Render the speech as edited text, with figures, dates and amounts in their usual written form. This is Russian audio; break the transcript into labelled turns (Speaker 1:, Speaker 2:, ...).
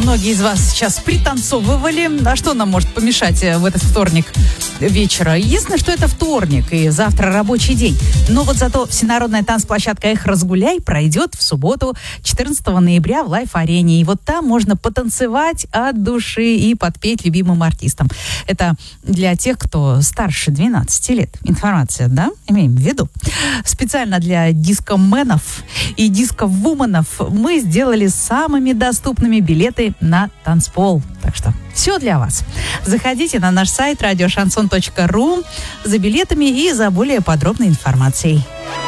Speaker 1: многие из вас сейчас пританцовывали. А что нам может помешать в этот вторник вечера? Единственное, что это вторник, и завтра рабочий день. Но вот зато всенародная танцплощадка «Эх, разгуляй» пройдет в субботу, 14 ноября в Лайф-арене. И вот там можно потанцевать от души и подпеть любимым артистам. Это для тех, кто старше 12 лет. Информация, да? Имеем в виду. Специально для дискоменов и дисковуменов мы сделали самыми доступными билеты на танцпол. Так что все для вас. Заходите на наш сайт радиошансон.ру за билетами и за более подробной информацией.